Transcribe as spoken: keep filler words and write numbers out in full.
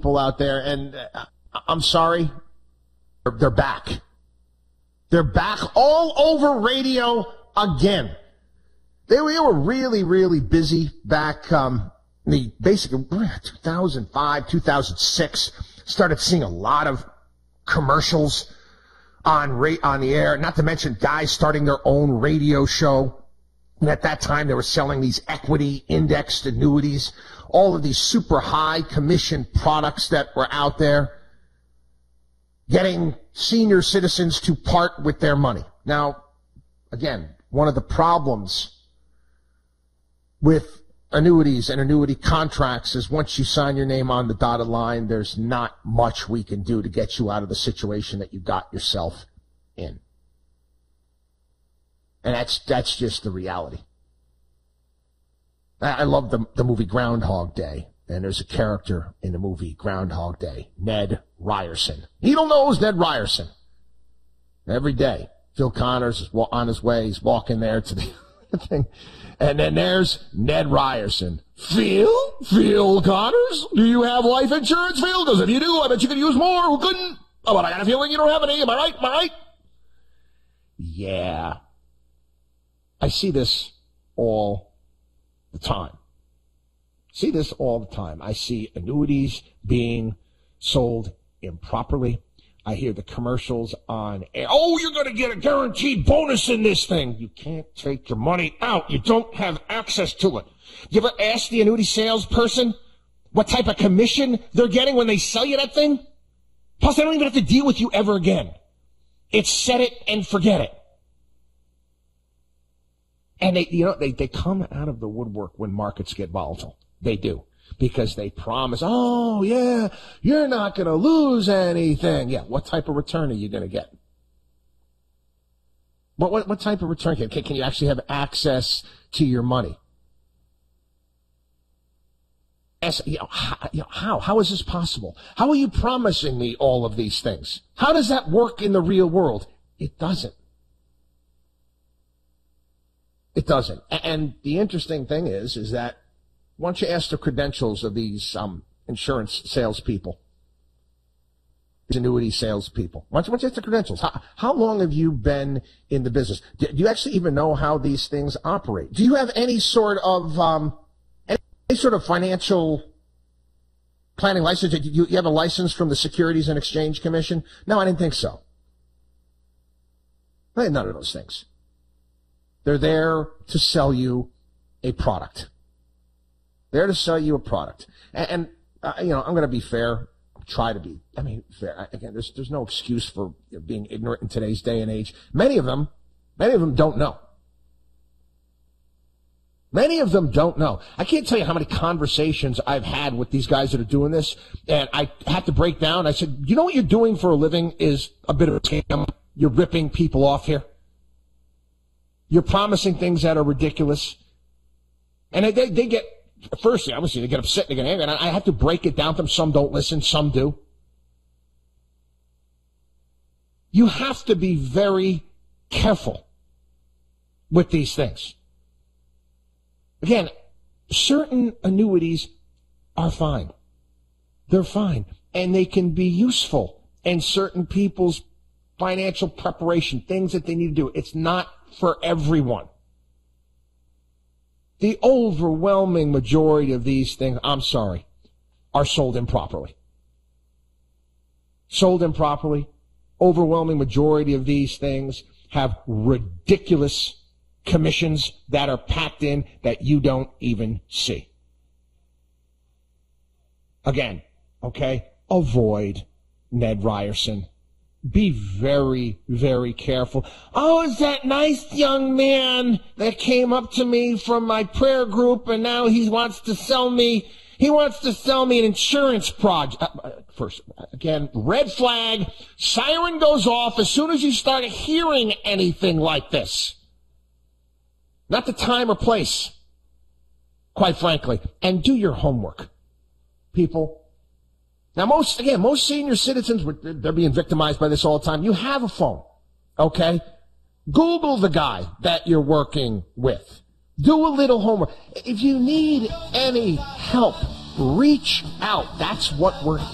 people out there, and uh, I'm sorry, they're, they're back. They're back all over radio again. They were, they were really, really busy back um, in the basically two thousand five, two thousand six. Started seeing a lot of commercials on ra- on the air, not to mention guys starting their own radio show. And at that time, they were selling these equity indexed annuities, all of these super high commission products that were out there, getting senior citizens to part with their money. Now, again, one of the problems with annuities and annuity contracts is once you sign your name on the dotted line, there's not much we can do to get you out of the situation that you got yourself in. And that's that's just the reality. I, I love the, the movie Groundhog Day. And there's a character in the movie Groundhog Day, Ned Ryerson. Needle-nosed Ned Ryerson. Every day, Phil Connors is on his way. He's walking there to the thing. And then there's Ned Ryerson. Phil? Phil Connors? Do you have life insurance, Phil? Because if you do, I bet you could use more. Who couldn't? Oh, but I got a feeling you don't have any. Am I right? Am I right? Yeah. I see this all the time. See this all the time. I see annuities being sold improperly. I hear the commercials on air. Oh, you're going to get a guaranteed bonus in this thing. You can't take your money out. You don't have access to it. You ever ask the annuity salesperson what type of commission they're getting when they sell you that thing? Plus, they don't even have to deal with you ever again. It's set it and forget it. And they, you know, they, they come out of the woodwork when markets get volatile. They do. Because they promise, oh, yeah, you're not going to lose anything. Yeah, what type of return are you going to get? What, what, what type of return? Can, can you actually have access to your money? As, you know, how, you know, how? How is this possible? How are you promising me all of these things? How does that work in the real world? It doesn't. It doesn't. And the interesting thing is, is that once you ask the credentials of these um, insurance salespeople, these annuity salespeople, once, once you ask the credentials, how, how long have you been in the business? Do, do you actually even know how these things operate? Do you have any sort of um, any, any sort of financial planning license? Do you, you have a license from the Securities and Exchange Commission? No, I didn't think so. I had none of those things. They're there to sell you a product. There to sell you a product. And, and uh, you know, I'm going to be fair. Try to be. I mean, fair. Again, there's there's no excuse for you know, being ignorant in today's day and age. Many of them, many of them don't know. Many of them don't know. I can't tell you how many conversations I've had with these guys that are doing this, and I had to break down. I said, you know what you're doing for a living is a bit of a scam. You're ripping people off here. You're promising things that are ridiculous. And they, they get, firstly, obviously, they get upset, they get angry, and I have to break it down to them. Some don't listen, some do. You have to be very careful with these things. Again, certain annuities are fine. They're fine. And they can be useful in certain people's financial preparation, things that they need to do. It's not for everyone. The overwhelming majority of these things, I'm sorry, are sold improperly. Sold improperly. Overwhelming majority of these things have ridiculous commissions that are packed in that you don't even see. Again, okay, avoid Ned Ryerson. Be very, very careful. Oh, is that nice young man that came up to me from my prayer group and now he wants to sell me, he wants to sell me an insurance project. Uh, first, again, red flag, siren goes off as soon as you start hearing anything like this. Not the time or place, quite frankly. And do your homework, people. Now, most, again, most senior citizens, they're being victimized by this all the time. You have a phone, okay? Google the guy that you're working with. Do a little homework. If you need any help, reach out. That's what we're